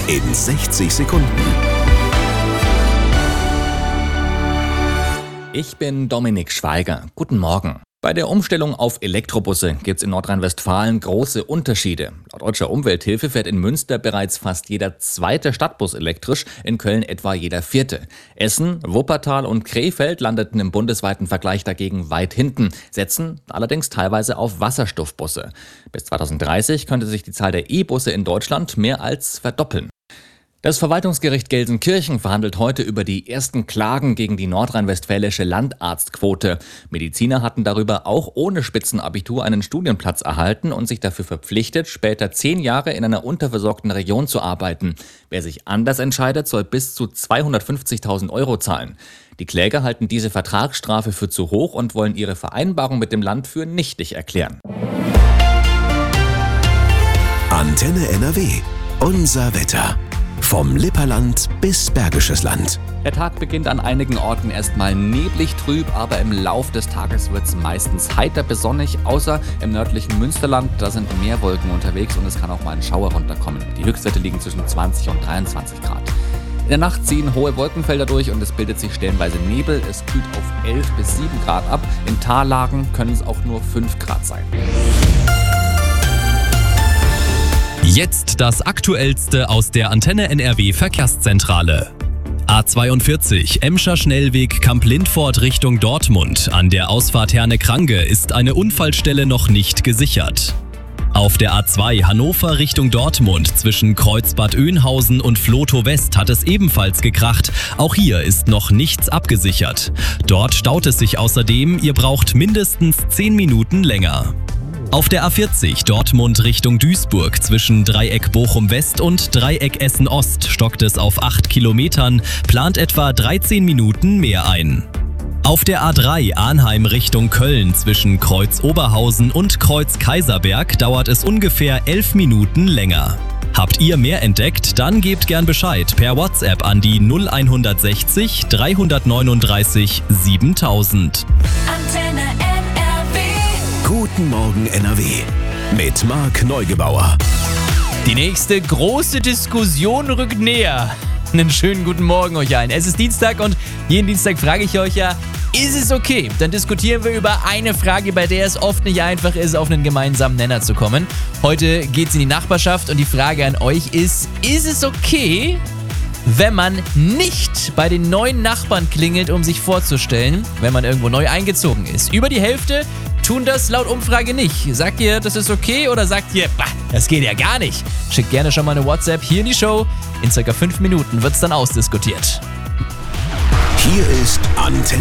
in 60 Sekunden. Ich bin Dominik Schweiger. Guten Morgen. Bei der Umstellung auf Elektrobusse gibt es in Nordrhein-Westfalen große Unterschiede. Laut Deutscher Umwelthilfe fährt in Münster bereits fast jeder zweite Stadtbus elektrisch, in Köln etwa jeder vierte. Essen, Wuppertal und Krefeld landeten im bundesweiten Vergleich dagegen weit hinten, setzen allerdings teilweise auf Wasserstoffbusse. Bis 2030 könnte sich die Zahl der E-Busse in Deutschland mehr als verdoppeln. Das Verwaltungsgericht Gelsenkirchen verhandelt heute über die ersten Klagen gegen die nordrhein-westfälische Landarztquote. Mediziner hatten darüber auch ohne Spitzenabitur einen Studienplatz erhalten und sich dafür verpflichtet, später 10 Jahre in einer unterversorgten Region zu arbeiten. Wer sich anders entscheidet, soll bis zu 250.000 € zahlen. Die Kläger halten diese Vertragsstrafe für zu hoch und wollen ihre Vereinbarung mit dem Land für nichtig erklären. Antenne NRW. Unser Wetter. Vom Lipperland bis Bergisches Land. Der Tag beginnt an einigen Orten erstmal neblig trüb, aber im Lauf des Tages wird es meistens heiter bis sonnig, außer im nördlichen Münsterland. Da sind mehr Wolken unterwegs und es kann auch mal ein Schauer runterkommen. Die Höchstwerte liegen zwischen 20 und 23 Grad. In der Nacht ziehen hohe Wolkenfelder durch und es bildet sich stellenweise Nebel. Es kühlt auf 11 bis 7 Grad ab. In Tallagen können es auch nur 5 Grad sein. Jetzt das Aktuellste aus der Antenne NRW Verkehrszentrale. A42 Emscher Schnellweg Kamp-Lindfort Richtung Dortmund. An der Ausfahrt Herne-Krange ist eine Unfallstelle noch nicht gesichert. Auf der A2 Hannover Richtung Dortmund zwischen Kreuzbad Oeynhausen und Vlotow West hat es ebenfalls gekracht. Auch hier ist noch nichts abgesichert. Dort staut es sich außerdem, ihr braucht mindestens 10 Minuten länger. Auf der A40 Dortmund Richtung Duisburg zwischen Dreieck Bochum West und Dreieck Essen Ost stockt es auf 8 Kilometern, plant etwa 13 Minuten mehr ein. Auf der A3 Arnheim Richtung Köln zwischen Kreuz Oberhausen und Kreuz Kaiserberg dauert es ungefähr 11 Minuten länger. Habt ihr mehr entdeckt? Dann gebt gern Bescheid per WhatsApp an die 0160 339 7000. Antenne NRW. Guten Morgen NRW. Mit Marc Neugebauer. Die nächste große Diskussion rückt näher. Einen schönen guten Morgen euch allen. Es ist Dienstag und jeden Dienstag frage ich euch ja, ist es okay? Dann diskutieren wir über eine Frage, bei der es oft nicht einfach ist, auf einen gemeinsamen Nenner zu kommen. Heute geht's in die Nachbarschaft und die Frage an euch ist es okay, wenn man nicht bei den neuen Nachbarn klingelt, um sich vorzustellen, wenn man irgendwo neu eingezogen ist? Über die Hälfte tun das laut Umfrage nicht. Sagt ihr, das ist okay oder sagt ihr, das geht ja gar nicht? Schickt gerne schon mal eine WhatsApp hier in die Show. In ca. 5 Minuten wird's dann ausdiskutiert. Hier ist Antenne.